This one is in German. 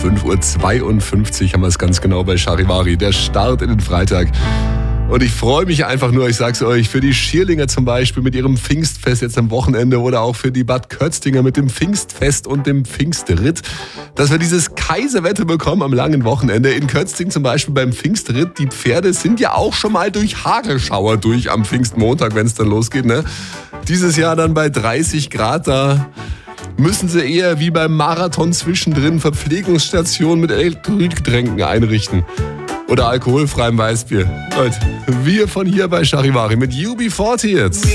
5:52 Uhr haben wir es ganz genau bei Charivari. Der Start in den Freitag. Und ich freue mich einfach nur, ich sag's euch, für die Schierlinger zum Beispiel mit ihrem Pfingstfest jetzt am Wochenende oder auch für die Bad Kötztinger mit dem Pfingstfest und dem Pfingstritt, dass wir dieses Kaiserwetter bekommen am langen Wochenende. In Kötzting zum Beispiel beim Pfingstritt, die Pferde sind ja auch schon mal durch Hagelschauer durch am Pfingstmontag, wenn es dann losgeht, ne? Dieses Jahr dann bei 30 Grad, da müssen sie eher wie beim Marathon zwischendrin Verpflegungsstationen mit Elektrolytgetränken einrichten. Oder alkoholfreiem Weißbier. Leute, wir von hier bei Charivari mit UB40 jetzt.